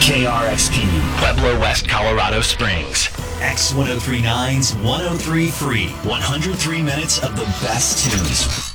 KRXP, Pueblo, West Colorado Springs. X1039's 103 Free. 103 minutes of the best tunes.